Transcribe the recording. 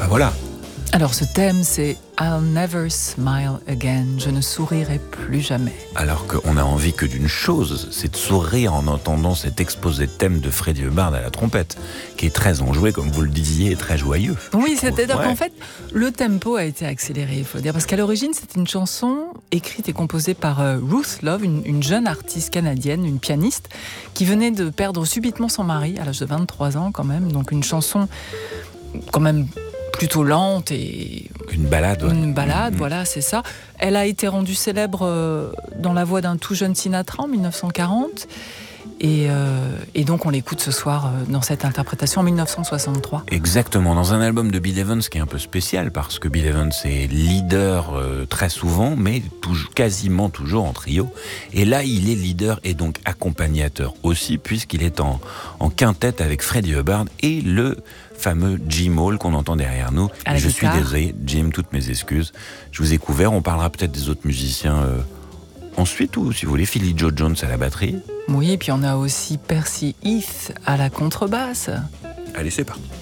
voilà. Alors ce thème, c'est I'll never smile again. Je ne sourirai plus jamais. Alors qu'on a envie que d'une chose, c'est de sourire en entendant cet exposé de thème de Freddie Hubbard à la trompette, qui est très enjoué, comme vous le disiez, et très joyeux. Oui, c'est-à-dire qu'en fait, le tempo a été accéléré, il faut dire, parce qu'à l'origine, c'était une chanson écrite et composée par Ruth Love, une jeune artiste canadienne, une pianiste, qui venait de perdre subitement son mari à l'âge de 23 ans quand même. Donc une chanson quand même plutôt lente et... Une balade, ouais. Une balade, voilà, c'est ça. Elle a été rendue célèbre dans la voix d'un tout jeune Sinatra en 1940. Et donc on l'écoute ce soir dans cette interprétation en 1963. Exactement, dans un album de Bill Evans qui est un peu spécial, parce que Bill Evans est leader très souvent, mais quasiment toujours en trio. Et là, il est leader et donc accompagnateur aussi, puisqu'il est en quintette avec Freddie Hubbard et le fameux Jim Hall qu'on entend derrière nous. Je suis désolé, Jim, toutes mes excuses. Je vous ai couvert, on parlera peut-être des autres musiciens ensuite, ou si vous voulez, Philly Joe Jones à la batterie. Oui, et puis on a aussi Percy Heath à la contrebasse. Allez, c'est parti.